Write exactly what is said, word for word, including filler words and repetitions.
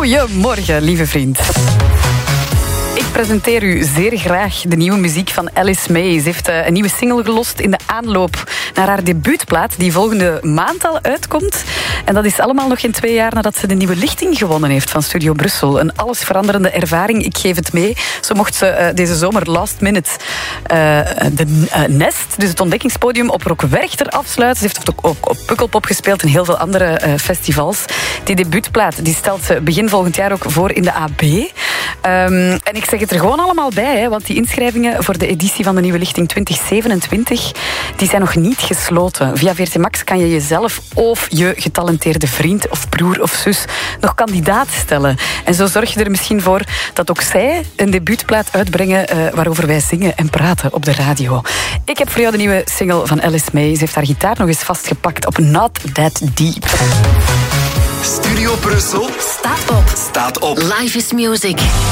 Goedemorgen, lieve vriend. Ik presenteer u zeer graag de nieuwe muziek van Alice May. Ze heeft een nieuwe single gelost in de aanloop naar haar debuutplaat, die volgende maand al uitkomt. En dat is allemaal nog geen twee jaar nadat ze de nieuwe lichting gewonnen heeft van Studio Brussel. Een allesveranderende ervaring, ik geef het mee. Zo mocht ze uh, deze zomer last minute uh, de uh, Nest, dus het ontdekkingspodium op Rock Werchter, afsluiten. Ze heeft ook, ook op Pukkelpop gespeeld en heel veel andere uh, festivals. Die debuutplaat die stelt ze begin volgend jaar ook voor in de A B. Um, en ik zeg het er gewoon allemaal bij, hè, want die inschrijvingen voor de editie van de nieuwe lichting twintig zevenentwintig, die zijn nog niet gesloten. Via V R T Max kan je jezelf of je getalenteerde vriend of broer of zus nog kandidaat stellen. En zo zorg je er misschien voor dat ook zij een debuutplaat uitbrengen uh, waarover wij zingen en praten op de radio. Ik heb voor jou de nieuwe single van Alice May. Ze heeft haar gitaar nog eens vastgepakt op Not That Deep. Studio Brussel staat op. Staat op. Live is music.